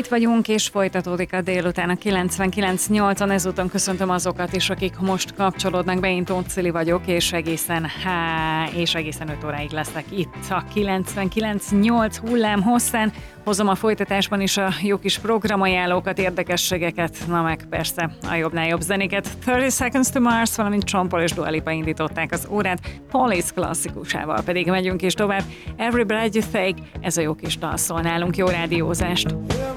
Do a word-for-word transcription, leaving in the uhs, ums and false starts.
itt vagyunk, és folytatódik a délután a kilencvenkilenc nyolcon. Ezúton köszöntöm azokat is, akik most kapcsolódnak be. Én Tóth Cili vagyok, és egészen, há, és egészen öt óráig leszek itt a kilencvenkilenc nyolc hullám hosszán. Hozom a folytatásban is a jó kis programajánlókat, érdekességeket, na meg persze a jobbnál jobb zenéket. thirty Seconds to Mars, valamint Sean Paul és Dua Lipa indították az órát, Police klasszikusával pedig megyünk is tovább. Every Breath You Take, ez a jó kis dal szól nálunk, jó rádiózást!